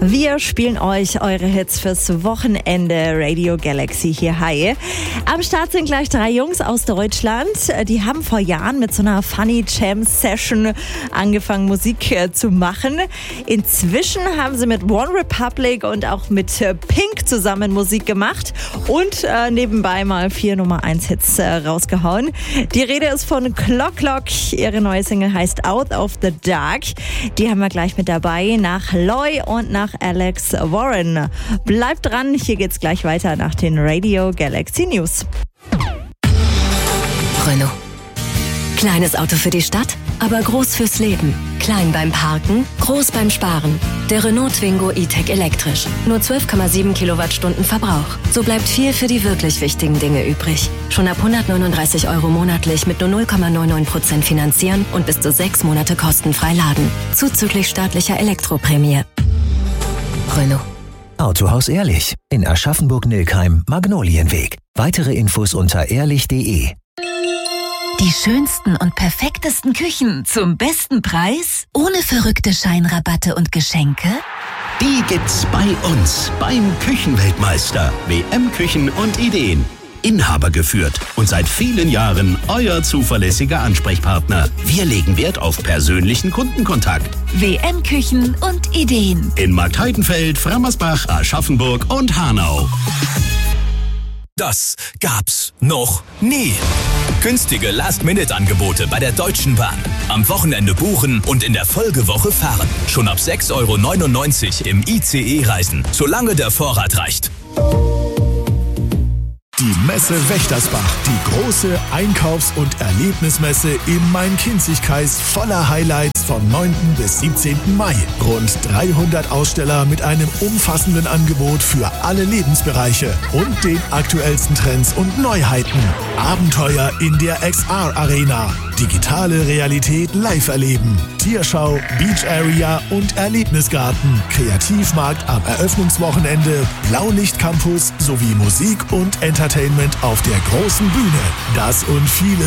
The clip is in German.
Wir spielen euch eure Hits fürs Wochenende. Radio Galaxy hier, hi. Am Start sind gleich 3 Jungs aus Deutschland. Die haben vor Jahren mit so einer Funny Jam Session angefangen, Musik zu machen. Inzwischen haben sie mit One Republic und auch mit Pink zusammen Musik gemacht und nebenbei mal 4 Nummer 1 Hits rausgehauen. Die Rede ist von Clock Clock. Ihre neue Single heißt Out of the Dark. Die haben wir gleich mit dabei nach Loy und nach Alex Warren. Bleibt dran, hier geht's gleich weiter nach den Radio Galaxy News. Renault. Kleines Auto für die Stadt, aber groß fürs Leben. Klein beim Parken, groß beim Sparen. Der Renault Twingo E-Tech elektrisch. Nur 12,7 Kilowattstunden Verbrauch. So bleibt viel für die wirklich wichtigen Dinge übrig. Schon ab 139 € monatlich mit nur 0,99% finanzieren und bis zu 6 Monate kostenfrei laden. Zuzüglich staatlicher Elektroprämie. Renault. Autohaus Ehrlich. In Aschaffenburg-Nilkheim, Magnolienweg. Weitere Infos unter ehrlich.de. Die schönsten und perfektesten Küchen zum besten Preis? Ohne verrückte Scheinrabatte und Geschenke? Die gibt's bei uns, beim Küchenweltmeister. WM Küchen und Ideen. Inhaber geführt und seit vielen Jahren euer zuverlässiger Ansprechpartner. Wir legen Wert auf persönlichen Kundenkontakt. WM Küchen und Ideen. In Marktheidenfeld, Frammersbach, Aschaffenburg und Hanau. Das gab's noch nie. Günstige Last-Minute-Angebote bei der Deutschen Bahn. Am Wochenende buchen und in der Folgewoche fahren. Schon ab 6,99 € im ICE reisen, solange der Vorrat reicht. Die Messe Wächtersbach, die große Einkaufs- und Erlebnismesse im Main-Kinzig-Kreis voller Highlights vom 9. bis 17. Mai. Rund 300 Aussteller mit einem umfassenden Angebot für alle Lebensbereiche und den aktuellsten Trends und Neuheiten. Abenteuer in der XR Arena, digitale Realität live erleben, Tierschau, Beach Area und Erlebnisgarten, Kreativmarkt am Eröffnungswochenende, Blaulicht Campus sowie Musik und Entertainment auf der großen Bühne. Das und vieles